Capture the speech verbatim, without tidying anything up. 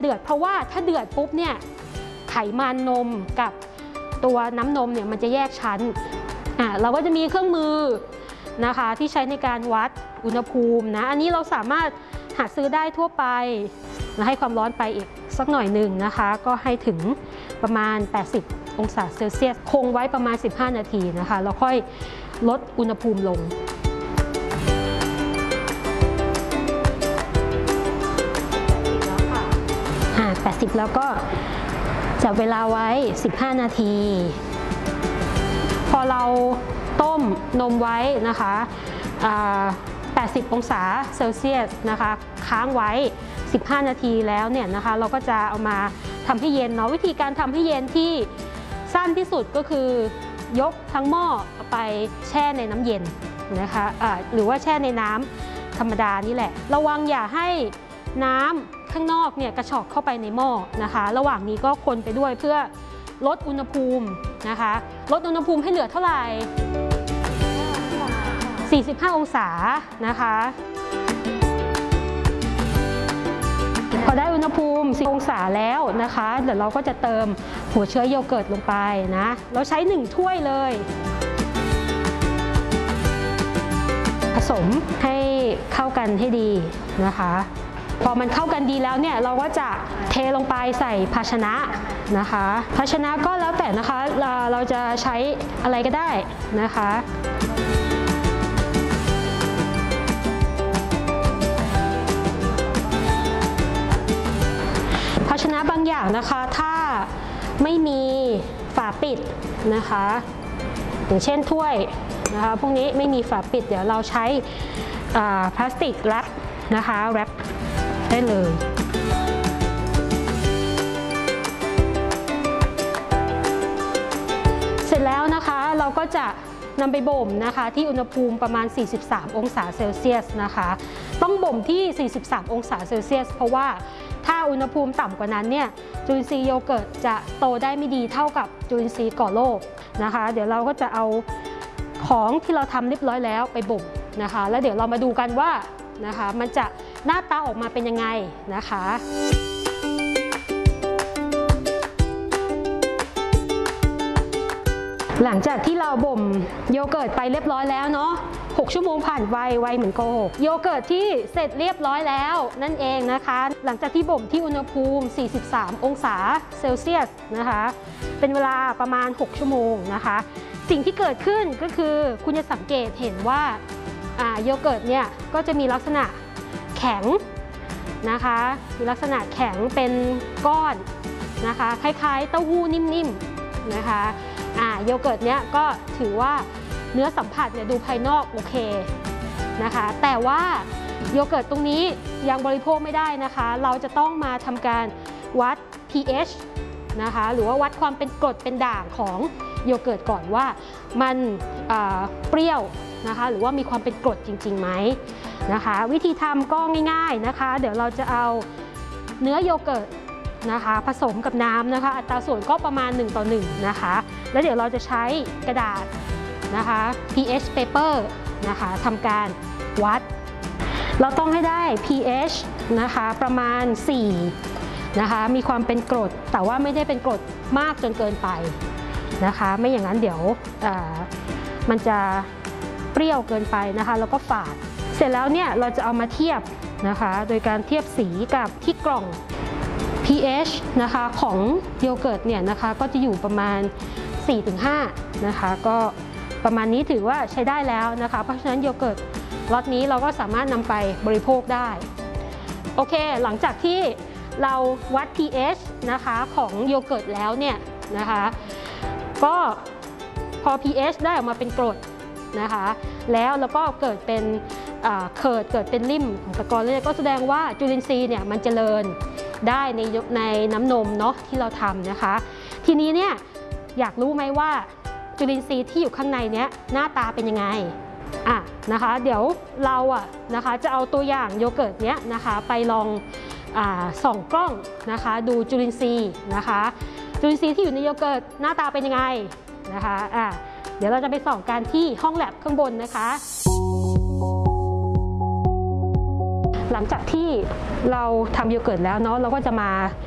เดือดเพราะว่าถ้าเดือดปุ๊บเนี่ยไขมันนมกับตัวน้ำนมเนี่ยมันจะแยกชั้นอ่ะเราก็จะมีเครื่องมือนะคะที่ใช้ในการวัดอุณหภูมินะอันนี้เราสามารถหาซื้อได้ทั่วไปแล้วให้ความร้อนไปอีกสักหน่อยหนึ่งนะคะก็ให้ถึงประมาณแปดสิบองศาเซลเซียสคงไว้ประมาณสิบห้านาทีนะคะแล้วค่อยลดอุณหภูมิลงแปดสิบแล้วก็จับเวลาไว้สิบห้านาทีพอเราต้มนมไว้นะคะแปดสิบองศาเซลเซียสนะคะค้างไว้สิบห้านาทีแล้วเนี่ยนะคะเราก็จะเอามาทำให้เย็นเนาะวิธีการทำให้เย็นที่สั้นที่สุดก็คือยกทั้งหม้อไปแช่ในน้ำเย็นนะคะะหรือว่าแช่ในน้ำธรรมดานี่แหละระวังอย่าให้น้ำข้างนอกเนี่ยกระชอกเข้าไปในหม้อนะคะระหว่างนี้ก็คนไปด้วยเพื่อลดอุณหภูมินะคะลดอุณหภูมิให้เหลือเท่าไหร่สี่สิบห้าองศานะคะพอได้อุณหภูมิสี่องศาแล้วนะคะเดี๋ยวเราก็จะเติมหัวเชื้อโยเกิร์ตลงไปนะเราใช้หนึ่งถ้วยเลยผสมให้เข้ากันให้ดีนะคะพอมันเข้ากันดีแล้วเนี่ยเราก็จะเทลงไปใส่ภาชนะนะคะภาชนะก็แล้วแต่นะคะเราเราจะใช้อะไรก็ได้นะคะภาชนะบางอย่างนะคะถ้าไม่มีฝาปิดนะคะอย่างเช่นถ้วยนะคะพวกนี้ไม่มีฝาปิดเดี๋ยวเราใช้พลาสติกแรปนะคะแรปได้เลยเสร็จแล้วนะคะเราก็จะนำไปบ่มนะคะที่อุณหภูมิประมาณสี่สิบสามองศาเซลเซียสนะคะต้องบ่มที่สี่สิบสามองศาเซลเซียสเพราะว่าถ้าอุณหภูมิต่ำกว่านั้นเนี่ยจุลินทรีย์โยเกิร์ตจะโตได้ไม่ดีเท่ากับจุลินทรีย์ก่อโรคนะคะเดี๋ยวเราก็จะเอาของที่เราทำเรียบร้อยแล้วไปบ่มนะคะแล้วเดี๋ยวเรามาดูกันว่านะคะมันจะหน้าตาออกมาเป็นยังไงนะคะหลังจากที่เราบ่มโยเกิร์ตไปเรียบร้อยแล้วเนาะหกชั่วโมงผ่านไวไวเหมือนโกหกโยเกิร์ตที่เสร็จเรียบร้อยแล้วนั่นเองนะคะหลังจากที่บ่มที่อุณหภูมิสี่สิบสามองศาเซลเซียสนะคะเป็นเวลาประมาณหกชั่วโมงนะคะสิ่งที่เกิดขึ้นก็คือคุณจะสังเกตเห็นว่าโยเกิร์ตเนี่ยก็จะมีลักษณะแข็งนะคะมีลักษณะแข็งเป็นก้อนนะคะคล้ายๆเต้าหู้นิ่มๆนะคะอ่าโยเกิร์ตเนี้ยก็ถือว่าเนื้อสัมผัสเนี่ยดูภายนอกโอเคนะคะแต่ว่าโยเกิร์ตตรงนี้ยังบริโภคไม่ได้นะคะเราจะต้องมาทำการวัด pH นะคะหรือว่าวัดความเป็นกรดเป็นด่างของโยเกิร์ตก่อนว่ามันเปรี้ยวนะคะหรือว่ามีความเป็นกรดจริงๆไหมนะคะวิธีทำก็ง่ายๆนะคะเดี๋ยวเราจะเอาเนื้อโยเกิร์ตนะคะผสมกับน้ำนะคะอัตราส่วนก็ประมาณหนึ่งต่อหนึ่งนะคะแล้วเดี๋ยวเราจะใช้กระดาษนะคะ pH paper นะคะทำการวัดเราต้องให้ได้ pH นะคะประมาณสี่นะคะมีความเป็นกรดแต่ว่าไม่ได้เป็นกรดมากจนเกินไปนะคะไม่อย่างนั้นเดี๋ยวมันจะเปรี้ยวเกินไปนะคะแล้วก็ฝาดเสร็จแล้วเนี่ยเราจะเอามาเทียบนะคะโดยการเทียบสีกับที่กล่อง pH นะคะของโยเกิร์ตเนี่ยนะคะก็จะอยู่ประมาณ สี่ถึงห้า นะคะก็ประมาณนี้ถือว่าใช้ได้แล้วนะคะเพราะฉะนั้นโยเกิร์ตล็อตนี้เราก็สามารถนำไปบริโภคได้โอเคหลังจากที่เราวัด pH นะคะของโยเกิร์ตแล้วเนี่ยนะคะก็พอ pH ได้ออกมาเป็นกรดนะคะแล้วแล้วก็เกิดเป็นเกิดเกิดเป็นริ่มของตะกอนเลยก็แสดงว่าจุลินทรีย์เนี่ยมันเจริญได้ในในน้ำนมเนาะที่เราทำนะคะทีนี้เนี่ยอยากรู้ไหมว่าจุลินทรีย์ที่อยู่ข้างในเนี้ยหน้าตาเป็นยังไงอ่ะนะคะเดี๋ยวเราอ่ะนะคะจะเอาตัวอย่างโยเกิร์ตเนี้ยนะคะไปลองอ่าส่องกล้องนะคะดูจุลินทรีย์นะคะจุลินทรีย์ที่อยู่ในโยเกิร์ตหน้าตาเป็นยังไงนะคะอ่ะเดี๋ยวเราจะไปส่องกันที่ห้องแลบข้างบนนะคะหลังจากที่เราทำโยเกิร์ตแล้วเนาะเราก็จะมา